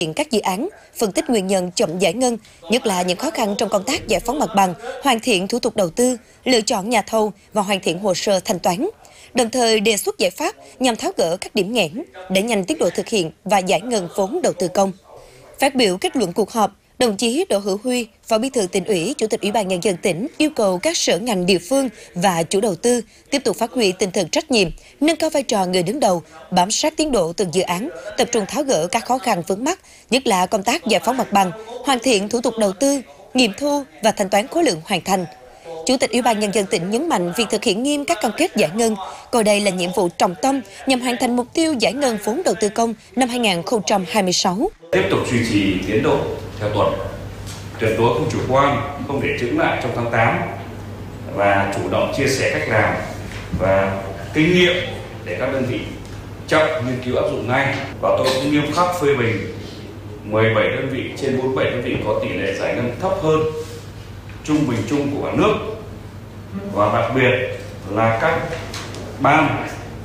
hiện các dự án, phân tích nguyên nhân chậm giải ngân, nhất là những khó khăn trong công tác giải phóng mặt bằng, hoàn thiện thủ tục đầu tư, lựa chọn nhà thầu và hoàn thiện hồ sơ thanh toán. Đồng thời đề xuất giải pháp nhằm tháo gỡ các điểm nghẽn, đẩy nhanh tiến độ thực hiện và giải ngân vốn đầu tư công. Phát biểu kết luận cuộc họp, đồng chí Đỗ Hữu Huy, Phó Bí thư Tỉnh ủy, Chủ tịch Ủy ban Nhân dân tỉnh yêu cầu các sở ngành địa phương và chủ đầu tư tiếp tục phát huy tinh thần trách nhiệm, nâng cao vai trò người đứng đầu, bám sát tiến độ từng dự án, tập trung tháo gỡ các khó khăn vướng mắc, nhất là công tác giải phóng mặt bằng, hoàn thiện thủ tục đầu tư, nghiệm thu và thanh toán khối lượng hoàn thành. Chủ tịch Ủy ban Nhân dân tỉnh nhấn mạnh việc thực hiện nghiêm các cam kết giải ngân, coi đây là nhiệm vụ trọng tâm nhằm hoàn thành mục tiêu giải ngân vốn đầu tư công năm 2026. Tiếp tục duy trì tiến độ theo tuần, tuyệt đối không chủ quan, không để chững lại trong tháng 8 và chủ động chia sẻ cách làm và kinh nghiệm để các đơn vị chậm nghiên cứu áp dụng ngay. Và tôi cũng nghiêm khắc phê bình 17 đơn vị trên 47 đơn vị có tỷ lệ giải ngân thấp hơn trung bình chung của cả nước, và đặc biệt là các ban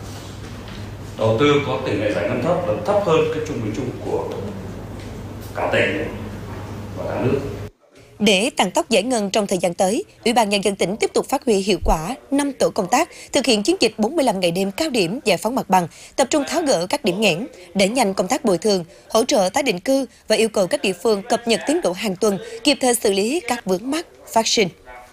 đầu tư có tỷ lệ giải ngân thấp hơn cái trung bình chung của cả tỉnh và cả nước. Để tăng tốc giải ngân trong thời gian tới, Ủy ban Nhân dân tỉnh tiếp tục phát huy hiệu quả 5 tổ công tác thực hiện chiến dịch 45 ngày đêm cao điểm giải phóng mặt bằng, tập trung tháo gỡ các điểm nghẽn, đẩy nhanh công tác bồi thường, hỗ trợ tái định cư và yêu cầu các địa phương cập nhật tiến độ hàng tuần, kịp thời xử lý các vướng mắc phát sinh.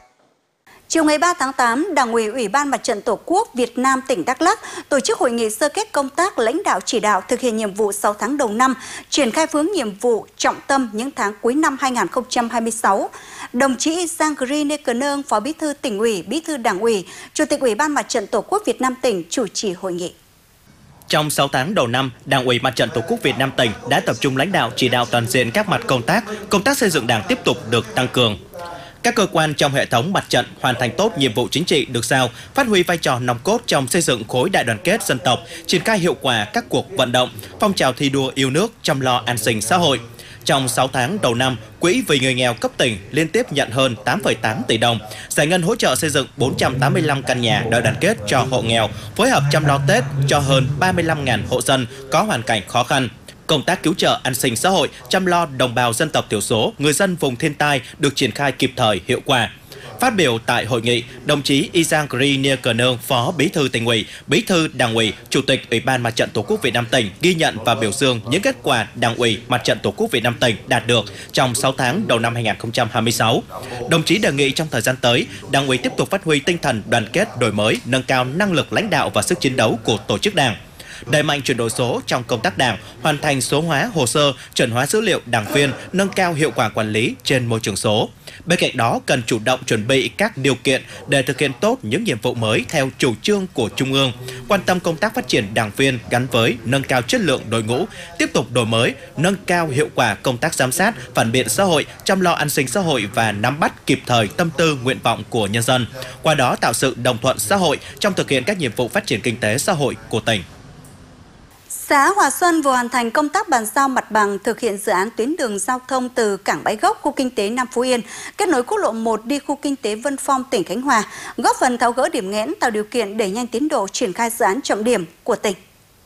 Chiều ngày 3 tháng 8, Đảng ủy Ủy ban Mặt trận Tổ quốc Việt Nam tỉnh Đắk Lắk tổ chức hội nghị sơ kết công tác lãnh đạo chỉ đạo thực hiện nhiệm vụ 6 tháng đầu năm, triển khai phương nhiệm vụ trọng tâm những tháng cuối năm 2026. Đồng chí Giang Grine Cờ Nương, Phó Bí thư Tỉnh ủy, Bí thư Đảng ủy, Chủ tịch Ủy ban Mặt trận Tổ quốc Việt Nam tỉnh chủ trì hội nghị. Trong 6 tháng đầu năm, Đảng ủy Mặt trận Tổ quốc Việt Nam tỉnh đã tập trung lãnh đạo chỉ đạo toàn diện các mặt công tác xây dựng Đảng tiếp tục được tăng cường. Các cơ quan trong hệ thống mặt trận hoàn thành tốt nhiệm vụ chính trị được giao, phát huy vai trò nòng cốt trong xây dựng khối đại đoàn kết dân tộc, triển khai hiệu quả các cuộc vận động, phong trào thi đua yêu nước, chăm lo an sinh xã hội. Trong 6 tháng đầu năm, Quỹ vì người nghèo cấp tỉnh liên tiếp nhận hơn 8,8 tỷ đồng, giải ngân hỗ trợ xây dựng 485 căn nhà đại đoàn kết cho hộ nghèo, phối hợp chăm lo Tết cho hơn 35.000 hộ dân có hoàn cảnh khó khăn. Công tác cứu trợ an sinh xã hội, chăm lo đồng bào dân tộc thiểu số, người dân vùng thiên tai được triển khai kịp thời, hiệu quả. Phát biểu tại hội nghị, đồng chí Giang Grine Cờ Nương, Phó Bí thư Tỉnh ủy, Bí thư Đảng ủy, Chủ tịch Ủy ban Mặt trận Tổ quốc Việt Nam tỉnh ghi nhận và biểu dương những kết quả Đảng ủy Mặt trận Tổ quốc Việt Nam tỉnh đạt được trong 6 tháng đầu năm 2026. Đồng chí đề nghị trong thời gian tới, Đảng ủy tiếp tục phát huy tinh thần đoàn kết, đổi mới, nâng cao năng lực lãnh đạo và sức chiến đấu của tổ chức Đảng. Đẩy mạnh chuyển đổi số trong công tác Đảng, hoàn thành số hóa hồ sơ, chuẩn hóa dữ liệu đảng viên, nâng cao hiệu quả quản lý trên môi trường số. Bên cạnh đó, cần chủ động chuẩn bị các điều kiện để thực hiện tốt những nhiệm vụ mới theo chủ trương của Trung ương, quan tâm công tác phát triển đảng viên gắn với nâng cao chất lượng đội ngũ, tiếp tục đổi mới, nâng cao hiệu quả công tác giám sát, phản biện xã hội, chăm lo an sinh xã hội và nắm bắt kịp thời tâm tư, nguyện vọng của nhân dân. Qua đó tạo sự đồng thuận xã hội trong thực hiện các nhiệm vụ phát triển kinh tế xã hội của tỉnh. Xã Hòa Xuân vừa hoàn thành công tác bàn giao mặt bằng thực hiện dự án tuyến đường giao thông từ cảng Bãi Gốc, khu kinh tế Nam Phú Yên, kết nối quốc lộ 1 đi khu kinh tế Vân Phong, tỉnh Khánh Hòa, góp phần tháo gỡ điểm nghẽn, tạo điều kiện đẩy nhanh tiến độ triển khai dự án trọng điểm của tỉnh.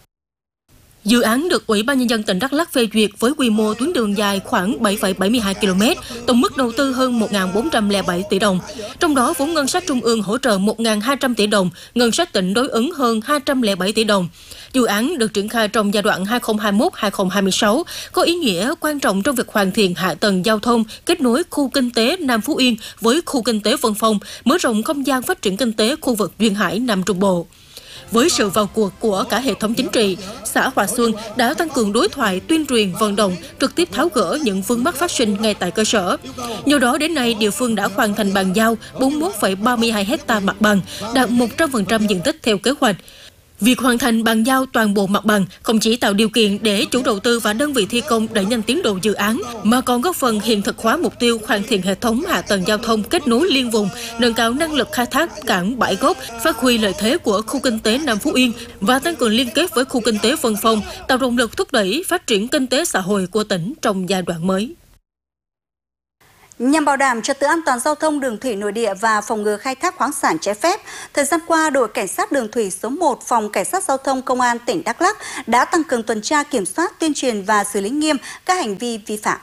Dự án được Ủy ban Nhân dân tỉnh Đắk Lắk phê duyệt với quy mô tuyến đường dài khoảng 7,72 km, tổng mức đầu tư hơn 1.407 tỷ đồng. Trong đó, vốn ngân sách trung ương hỗ trợ 1.200 tỷ đồng, ngân sách tỉnh đối ứng hơn 207 tỷ đồng. Dự án được triển khai trong giai đoạn 2021-2026, có ý nghĩa quan trọng trong việc hoàn thiện hạ tầng giao thông, kết nối khu kinh tế Nam Phú Yên với khu kinh tế Vân Phong, mở rộng không gian phát triển kinh tế khu vực Duyên Hải Nam Trung Bộ. Với sự vào cuộc của cả hệ thống chính trị, xã Hòa Xuân đã tăng cường đối thoại, tuyên truyền, vận động, trực tiếp tháo gỡ những vướng mắc phát sinh ngay tại cơ sở. Nhờ đó đến nay, địa phương đã hoàn thành bàn giao 41,32 hectare mặt bằng, đạt 100% diện tích theo kế hoạch. Việc hoàn thành bàn giao toàn bộ mặt bằng không chỉ tạo điều kiện để chủ đầu tư và đơn vị thi công đẩy nhanh tiến độ dự án, mà còn góp phần hiện thực hóa mục tiêu hoàn thiện hệ thống hạ tầng giao thông kết nối liên vùng, nâng cao năng lực khai thác cảng Bãi Gốc, phát huy lợi thế của khu kinh tế Nam Phú Yên và tăng cường liên kết với khu kinh tế Vân Phong, tạo động lực thúc đẩy phát triển kinh tế xã hội của tỉnh trong giai đoạn mới. Nhằm bảo đảm trật tự an toàn giao thông đường thủy nội địa và phòng ngừa khai thác khoáng sản trái phép, thời gian qua, đội Cảnh sát đường thủy số 1 Phòng Cảnh sát Giao thông Công an tỉnh Đắk Lắk đã tăng cường tuần tra kiểm soát, tuyên truyền và xử lý nghiêm các hành vi vi phạm.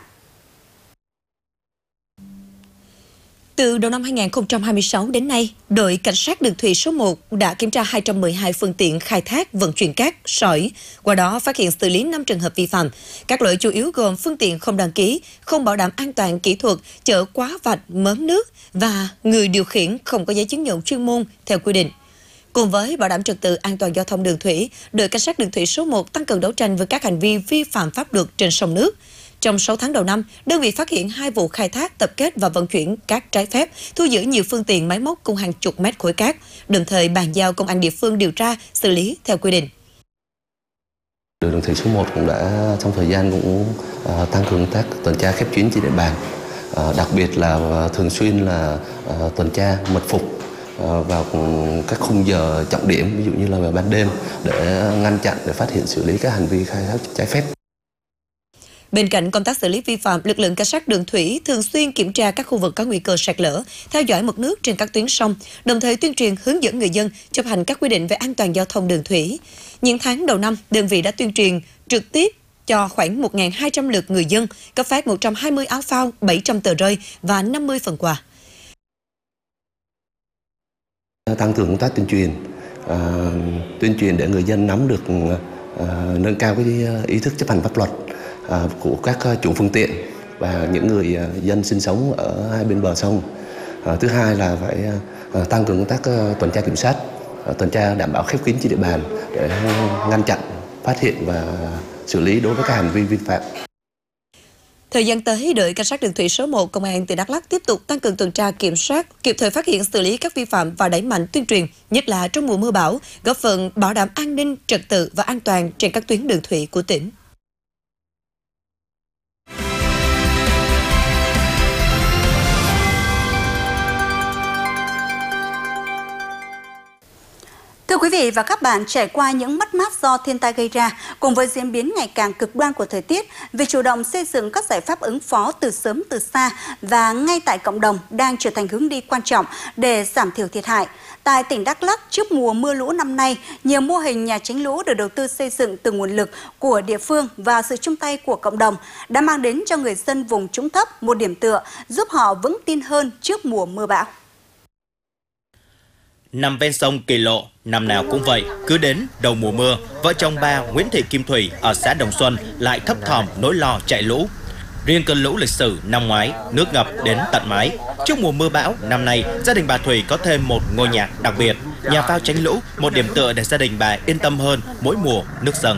Từ đầu năm 2026 đến nay, đội Cảnh sát đường thủy số 1 đã kiểm tra 212 phương tiện khai thác vận chuyển cát, sỏi, qua đó phát hiện xử lý 5 trường hợp vi phạm. Các lỗi chủ yếu gồm phương tiện không đăng ký, không bảo đảm an toàn kỹ thuật, chở quá vạch, mớm nước và người điều khiển không có giấy chứng nhận chuyên môn theo quy định. Cùng với bảo đảm trật tự an toàn giao thông đường thủy, đội Cảnh sát đường thủy số 1 tăng cường đấu tranh với các hành vi vi phạm pháp luật trên sông nước. Trong 6 tháng đầu năm, đơn vị phát hiện 2 vụ khai thác, tập kết và vận chuyển cát trái phép, thu giữ nhiều phương tiện máy móc cùng hàng chục mét khối cát, đồng thời bàn giao công an địa phương điều tra, xử lý theo quy định. Đội đường thủy số 1 cũng đã trong thời gian cũng tăng cường công tác tuần tra khép kín trên địa bàn, đặc biệt là thường xuyên là tuần tra mật phục vào các khung giờ trọng điểm, ví dụ như là vào ban đêm để ngăn chặn, để phát hiện xử lý các hành vi khai thác trái phép. Bên cạnh công tác xử lý vi phạm, lực lượng cảnh sát đường thủy thường xuyên kiểm tra các khu vực có nguy cơ sạt lở, theo dõi mực nước trên các tuyến sông, đồng thời tuyên truyền hướng dẫn người dân chấp hành các quy định về an toàn giao thông đường thủy. Những tháng đầu năm, đơn vị đã tuyên truyền trực tiếp cho khoảng 1.200 lượt người dân, cấp phát 120 áo phao, 700 tờ rơi và 50 phần quà. Tăng cường công tác tuyên truyền để người dân nắm được, nâng cao cái ý thức chấp hành pháp luật của các chủ phương tiện và những người dân sinh sống ở hai bên bờ sông. Thứ hai là phải tăng cường công tác tuần tra kiểm soát, tuần tra đảm bảo khép kín trên địa bàn để ngăn chặn, phát hiện và xử lý đối với các hành vi vi phạm. Thời gian tới, đội Cảnh sát đường thủy số 1 Công an tỉnh Đắk Lắk tiếp tục tăng cường tuần tra kiểm soát, kịp thời phát hiện xử lý các vi phạm và đẩy mạnh tuyên truyền, nhất là trong mùa mưa bão, góp phần bảo đảm an ninh, trật tự và an toàn trên các tuyến đường thủy của tỉnh. Thưa quý vị và các bạn, trải qua những mất mát do thiên tai gây ra, cùng với diễn biến ngày càng cực đoan của thời tiết, việc chủ động xây dựng các giải pháp ứng phó từ sớm từ xa và ngay tại cộng đồng đang trở thành hướng đi quan trọng để giảm thiểu thiệt hại. Tại tỉnh Đắk Lắk, trước mùa mưa lũ năm nay, nhiều mô hình nhà tránh lũ được đầu tư xây dựng từ nguồn lực của địa phương và sự chung tay của cộng đồng đã mang đến cho người dân vùng trũng thấp một điểm tựa, giúp họ vững tin hơn trước mùa mưa bão. Nằm ven sông Kỳ Lộ, năm nào cũng vậy, cứ đến đầu mùa mưa, vợ chồng bà Nguyễn Thị Kim Thủy ở xã Đồng Xuân lại thấp thỏm nỗi lo chạy lũ. Riêng cơn lũ lịch sử năm ngoái, nước ngập đến tận mái. Trước mùa mưa bão, năm nay, gia đình bà Thủy có thêm một ngôi nhà đặc biệt, nhà phao tránh lũ, một điểm tựa để gia đình bà yên tâm hơn mỗi mùa nước dâng.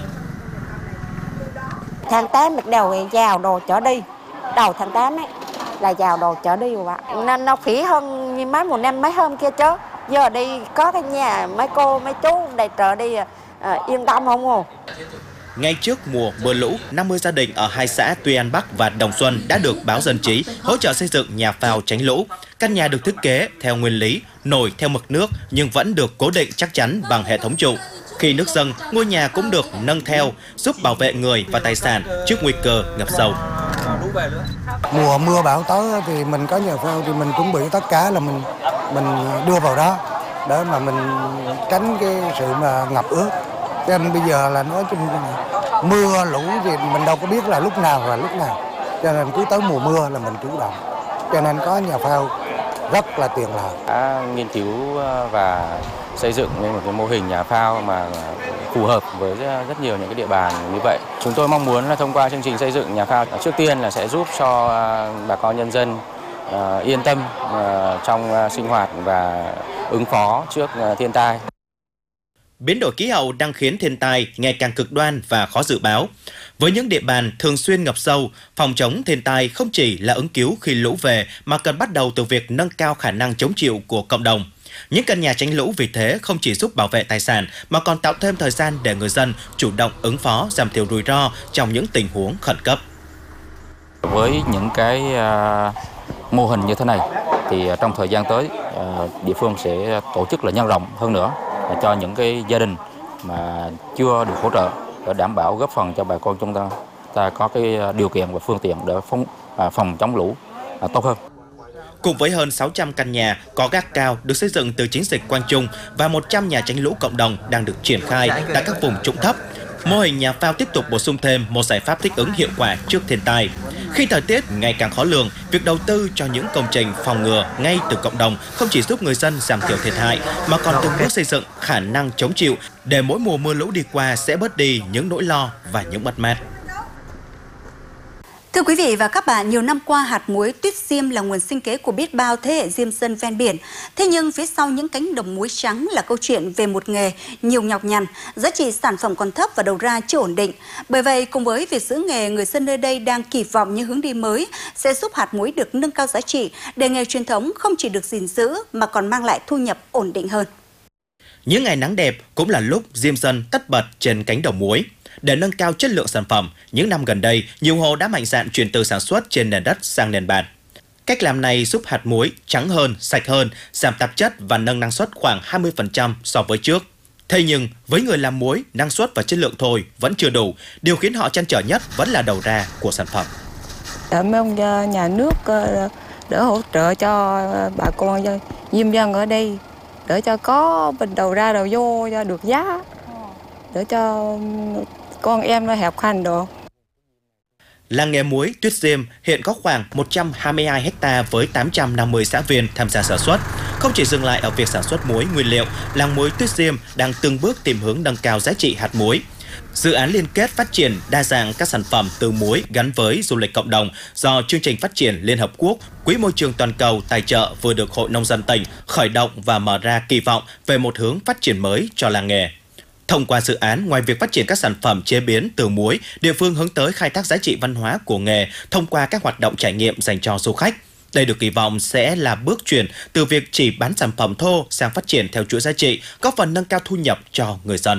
Tháng 8 bắt đầu vào đồ chở đi, đầu tháng 8 ấy là vào đồ chở đi rồi ạ. Nên nó phí hơn như mấy một năm mấy hôm kia chứ. Giờ đi có cái nhà mấy cô mấy chú đầy trợ đi yên tâm không hồ. Ngay trước mùa mưa lũ, 50 gia đình ở hai xã Tuy An Bắc và Đồng Xuân đã được báo dân trí hỗ trợ xây dựng nhà phao tránh lũ. Căn nhà được thiết kế theo nguyên lý nổi theo mực nước nhưng vẫn được cố định chắc chắn bằng hệ thống trụ. Khi nước dâng, ngôi nhà cũng được nâng theo, giúp bảo vệ người và tài sản trước nguy cơ ngập sâu. Mùa mưa bão tới thì mình có nhà phao thì mình chuẩn bị tất cả là mình đưa vào đó để mà mình tránh cái sự mà ngập ướt. Cho nên bây giờ là nói chung mưa lũ thì mình đâu có biết là lúc nào là lúc nào. Cho nên cứ tới mùa mưa là mình chủ động. Cho nên có nhà phao rất là tiện lợi. Đã nghiên cứu và xây dựng nên một cái mô hình nhà phao mà phù hợp với rất nhiều những cái địa bàn như vậy. Chúng tôi mong muốn là thông qua chương trình xây dựng nhà phao, trước tiên là sẽ giúp cho bà con nhân dân yên tâm trong sinh hoạt và ứng phó trước thiên tai. Biến đổi khí hậu đang khiến thiên tai ngày càng cực đoan và khó dự báo. Với những địa bàn thường xuyên ngập sâu, phòng chống thiên tai không chỉ là ứng cứu khi lũ về mà cần bắt đầu từ việc nâng cao khả năng chống chịu của cộng đồng. Những căn nhà tránh lũ vì thế không chỉ giúp bảo vệ tài sản mà còn tạo thêm thời gian để người dân chủ động ứng phó, giảm thiểu rủi ro trong những tình huống khẩn cấp. Với những cái mô hình như thế này thì trong thời gian tới địa phương sẽ tổ chức là nhân rộng hơn nữa cho những cái gia đình mà chưa được hỗ trợ để đảm bảo góp phần cho bà con chúng ta có cái điều kiện và phương tiện để phòng chống lũ tốt hơn. cùng với hơn 600 căn nhà có gác cao được xây dựng từ chiến dịch Quang Trung và 100 nhà tránh lũ cộng đồng đang được triển khai tại các vùng trũng thấp. Mô hình nhà phao tiếp tục bổ sung thêm một giải pháp thích ứng hiệu quả trước thiên tai. Khi thời tiết ngày càng khó lường, việc đầu tư cho những công trình phòng ngừa ngay từ cộng đồng không chỉ giúp người dân giảm thiểu thiệt hại, mà còn từng bước xây dựng khả năng chống chịu để mỗi mùa mưa lũ đi qua sẽ bớt đi những nỗi lo và những mất mát. Thưa quý vị và các bạn, nhiều năm qua hạt muối tuyết diêm là nguồn sinh kế của biết bao thế hệ diêm dân ven biển. Thế nhưng phía sau những cánh đồng muối trắng là câu chuyện về một nghề nhiều nhọc nhằn, giá trị sản phẩm còn thấp và đầu ra chưa ổn định. Bởi vậy, cùng với việc giữ nghề, người dân nơi đây đang kỳ vọng những hướng đi mới sẽ giúp hạt muối được nâng cao giá trị, để nghề truyền thống không chỉ được gìn giữ mà còn mang lại thu nhập ổn định hơn. Những ngày nắng đẹp cũng là lúc diêm dân tất bật trên cánh đồng muối. Để nâng cao chất lượng sản phẩm, những năm gần đây, nhiều hộ đã mạnh dạn chuyển từ sản xuất trên nền đất sang nền bạt. Cách làm này giúp hạt muối trắng hơn, sạch hơn, giảm tạp chất và nâng năng suất khoảng 20% so với trước. Thế nhưng, với người làm muối, năng suất và chất lượng thôi vẫn chưa đủ. Điều khiến họ trăn trở nhất vẫn là đầu ra của sản phẩm. Mong nhà nước đỡ hỗ trợ cho bà con diêm dân ở đây, để cho có bình đầu ra đầu vô cho được giá, để cho con em nó học hành được. Làng nghề muối Tuyết Diêm hiện có khoảng 122 ha với 850 xã viên tham gia sản xuất. Không chỉ dừng lại ở việc sản xuất muối nguyên liệu, làng muối Tuyết Diêm đang từng bước tìm hướng nâng cao giá trị hạt muối. Dự án liên kết phát triển đa dạng các sản phẩm từ muối gắn với du lịch cộng đồng do Chương trình Phát triển Liên Hợp Quốc, Quỹ Môi trường Toàn cầu tài trợ vừa được Hội Nông dân tỉnh khởi động và mở ra kỳ vọng về một hướng phát triển mới cho làng nghề. Thông qua dự án, ngoài việc phát triển các sản phẩm chế biến từ muối, địa phương hướng tới khai thác giá trị văn hóa của nghề thông qua các hoạt động trải nghiệm dành cho du khách. Đây được kỳ vọng sẽ là bước chuyển từ việc chỉ bán sản phẩm thô sang phát triển theo chuỗi giá trị, góp phần nâng cao thu nhập cho người dân.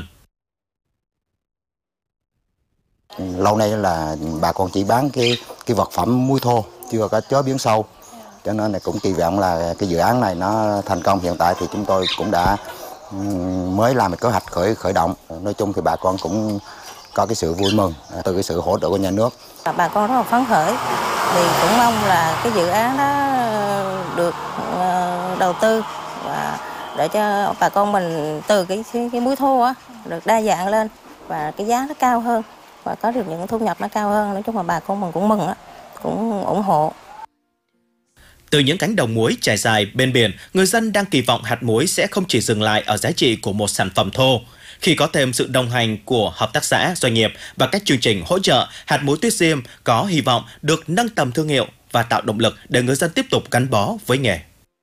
Lâu nay là bà con chỉ bán cái vật phẩm muối thô, chưa có chế biến sâu. Cho nên là cũng kỳ vọng là cái dự án này nó thành công. Hiện tại thì chúng tôi cũng đã mới làm một kế hoạch khởi động. Nói chung thì bà con cũng có cái sự vui mừng từ cái sự hỗ trợ của nhà nước. Bà con rất là phấn khởi, thì cũng mong là cái dự án đó được đầu tư và để cho bà con mình từ cái muối thô á được đa dạng lên và cái giá nó cao hơn và có được những thu nhập nó cao hơn. Nói chung là bà con mình cũng mừng á, cũng ủng hộ. Từ những cánh đồng muối trải dài bên biển, người dân đang kỳ vọng hạt muối sẽ không chỉ dừng lại ở giá trị của một sản phẩm thô. Khi có thêm sự đồng hành của hợp tác xã, doanh nghiệp và các chương trình hỗ trợ, hạt muối Tuyết Diêm có hy vọng được nâng tầm thương hiệu và tạo động lực để người dân tiếp tục gắn bó với nghề.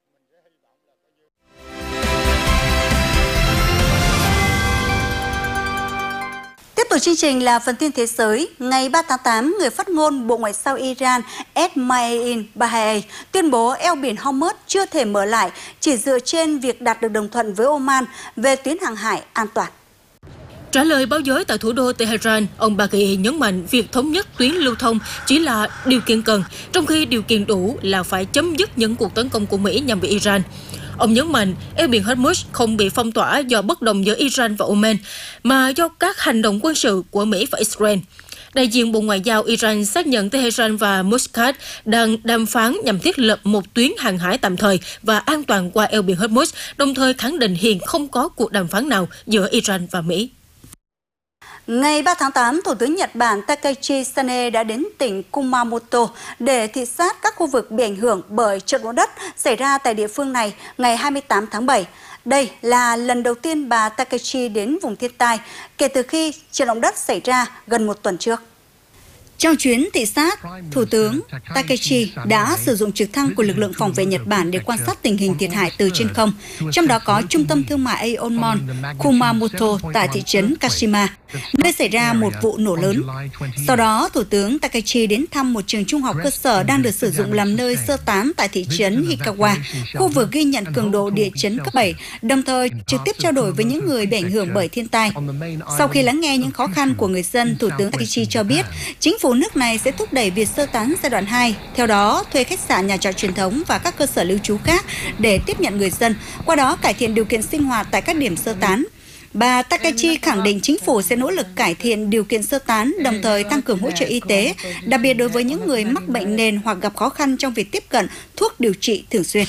Tiếp tục chương trình là phần tin thế giới. Ngày 3 tháng 8, người phát ngôn Bộ Ngoại giao Iran Esmail Bahai tuyên bố eo biển Hormuz chưa thể mở lại chỉ dựa trên việc đạt được đồng thuận với Oman về tuyến hàng hải an toàn. Trả lời báo giới tại thủ đô Tehran, ông Bagheri nhấn mạnh việc thống nhất tuyến lưu thông chỉ là điều kiện cần, trong khi điều kiện đủ là phải chấm dứt những cuộc tấn công của Mỹ nhằm vào Iran. Ông nhấn mạnh eo biển Hormuz không bị phong tỏa do bất đồng giữa Iran và Oman, mà do các hành động quân sự của Mỹ và Israel. Đại diện Bộ Ngoại giao Iran xác nhận Tehran và Muscat đang đàm phán nhằm thiết lập một tuyến hàng hải tạm thời và an toàn qua eo biển Hormuz, đồng thời khẳng định hiện không có cuộc đàm phán nào giữa Iran và Mỹ. Ngày 3 tháng 8, Thủ tướng Nhật Bản Takaichi Sane đã đến tỉnh Kumamoto để thị sát các khu vực bị ảnh hưởng bởi trận động đất xảy ra tại địa phương này ngày 28 tháng 7. Đây là lần đầu tiên bà Takaichi đến vùng thiên tai kể từ khi trận động đất xảy ra gần một tuần trước. Trong chuyến thị sát, Thủ tướng Takaichi đã sử dụng trực thăng của lực lượng phòng vệ Nhật Bản để quan sát tình hình thiệt hại từ trên không, trong đó có trung tâm thương mại Aeon Mall Kumamoto tại thị trấn Kashima, nơi xảy ra một vụ nổ lớn. Sau đó, Thủ tướng Takaichi đến thăm một trường trung học cơ sở đang được sử dụng làm nơi sơ tán tại thị trấn Hikawa, khu vực ghi nhận cường độ địa chấn cấp 7, đồng thời trực tiếp trao đổi với những người bị ảnh hưởng bởi thiên tai. Sau khi lắng nghe những khó khăn của người dân, Thủ tướng Takaichi cho biết chính phủ nước này sẽ thúc đẩy việc sơ tán giai đoạn 2, theo đó thuê khách sạn, nhà trọ truyền thống và các cơ sở lưu trú khác để tiếp nhận người dân, qua đó cải thiện điều kiện sinh hoạt tại các điểm sơ tán. Bà Takachi khẳng định chính phủ sẽ nỗ lực cải thiện điều kiện sơ tán, đồng thời tăng cường hỗ trợ y tế, đặc biệt đối với những người mắc bệnh nền hoặc gặp khó khăn trong việc tiếp cận thuốc điều trị thường xuyên.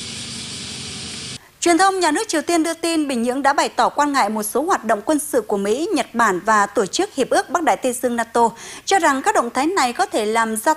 Truyền thông nhà nước Triều Tiên đưa tin Bình Nhưỡng đã bày tỏ quan ngại một số hoạt động quân sự của Mỹ, Nhật Bản và Tổ chức Hiệp ước Bắc Đại Tây Dương NATO, cho rằng các động thái này có thể làm gia